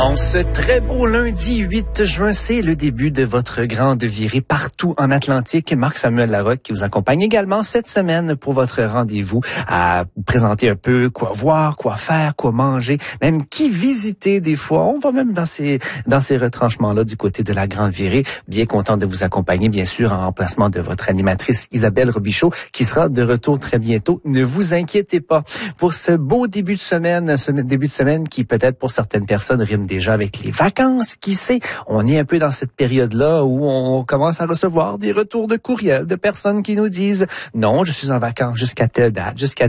En ce très beau lundi 8 juin, c'est le début de votre grande virée partout en Atlantique. Marc-Samuel Larocque qui vous accompagne également cette semaine pour votre rendez-vous à vous présenter un peu quoi voir, quoi faire, quoi manger, même qui visiter des fois. On va même dans ces retranchements-là du côté de la grande virée. Bien content de vous accompagner, bien sûr, en remplacement de votre animatrice Isabelle Robichaud qui sera de retour très bientôt. Ne vous inquiétez pas pour ce beau début de semaine, qui peut-être pour certaines personnes rime déjà avec les vacances, qui sait. On est un peu dans cette période-là où on commence à recevoir des retours de courriels de personnes qui nous disent « Non, je suis en vacances jusqu'à telle date. »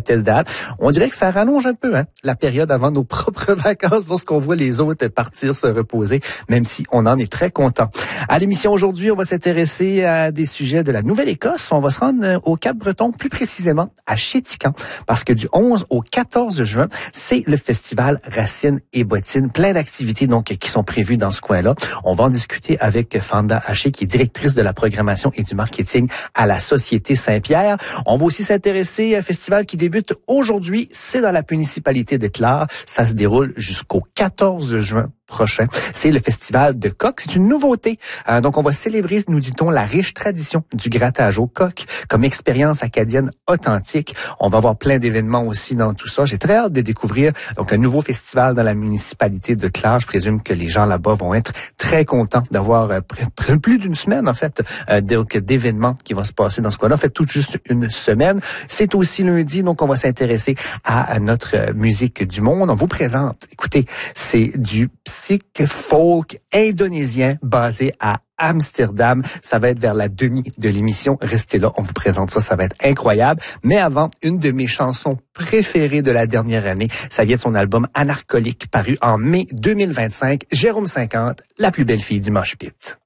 On dirait que ça rallonge un peu la période avant nos propres vacances lorsqu'on voit les autres partir se reposer, même si on en est très content. À l'émission aujourd'hui, on va s'intéresser à des sujets de la Nouvelle-Écosse. On va se rendre au Cap-Breton, plus précisément à Chéticamp, parce que du 11 au 14 juin, c'est le festival Racines et Bottines. Plein d'activités donc qui sont prévues dans ce coin-là. On va en discuter avec Fanda Haché, qui est directrice de la programmation et du marketing à la Société Saint-Pierre. On va aussi s'intéresser à un festival qui débute aujourd'hui. C'est dans la municipalité de Clare. Ça se déroule jusqu'au 14 juin prochain. C'est le festival de coq. C'est une nouveauté. Donc, on va célébrer, nous dit-on, la riche tradition du grattage au coq comme expérience acadienne authentique. On va avoir plein d'événements aussi dans tout ça. J'ai très hâte de découvrir donc un nouveau festival dans la municipalité de Clare. Je présume que les gens là-bas vont être très contents d'avoir plus d'une semaine, en fait, d'événements qui vont se passer dans ce coin-là. En fait, tout juste une semaine. C'est aussi lundi, donc on va s'intéresser à notre musique du monde. On vous présente, écoutez, c'est du psych folk indonésien basé à Amsterdam. Ça va être vers la demi de l'émission. Restez là, on vous présente ça, ça va être incroyable. Mais avant, une de mes chansons préférées de la dernière année, ça vient de son album Anarcholique, paru en mai 2025. Jérôme 50, la plus belle fille du mosh pit.